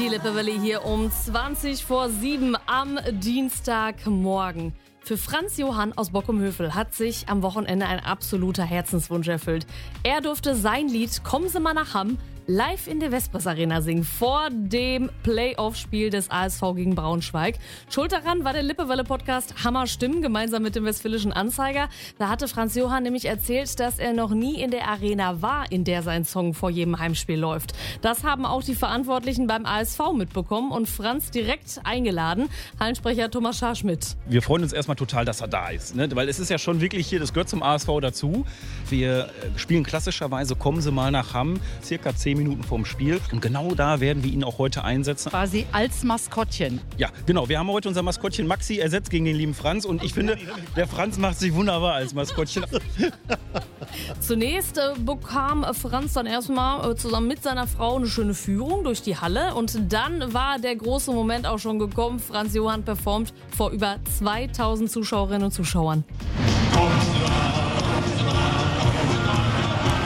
Die Lippewelle hier um 6:20 am Dienstagmorgen. Für Franz Johann aus Bockum-Hövel hat sich am Wochenende ein absoluter Herzenswunsch erfüllt. Er durfte sein Lied "Kommen Sie mal nach Hamm" live in der Vespers Arena singen, vor dem Playoff-Spiel des ASV gegen Braunschweig. Schuld daran war der Lippewelle-Podcast Hammer Stimmen, gemeinsam mit dem Westfälischen Anzeiger. Da hatte Franz Johann nämlich erzählt, dass er noch nie in der Arena war, in der sein Song vor jedem Heimspiel läuft. Das haben auch die Verantwortlichen beim ASV mitbekommen und Franz direkt eingeladen. Hallensprecher Thomas Scharschmidt. Wir freuen uns erstmal total, dass er da ist, ne? Weil es ist ja schon wirklich hier, das gehört zum ASV dazu. Wir spielen klassischerweise "Kommen Sie mal nach Hamm", circa 10 Minuten vorm Spiel. Und genau da werden wir ihn auch heute einsetzen. Quasi als Maskottchen. Ja, genau. Wir haben heute unser Maskottchen Maxi ersetzt gegen den lieben Franz. Und ich finde, der Franz macht sich wunderbar als Maskottchen. Zunächst bekam Franz dann erstmal zusammen mit seiner Frau eine schöne Führung durch die Halle. Und dann war der große Moment auch schon gekommen. Franz Johann performt vor über 2000 Zuschauerinnen und Zuschauern. Kommt